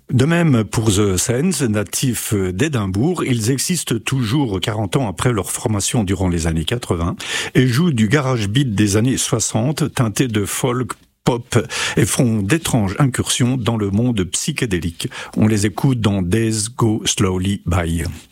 De même pour The Sands, natifs d'Édimbourg, ils existent toujours 40 ans après leur formation durant les années 80 et jouent du garage beat des années 60 teinté de folk pop et font d'étranges incursions dans le monde psychédélique. On les écoute dans Days Go Slowly By.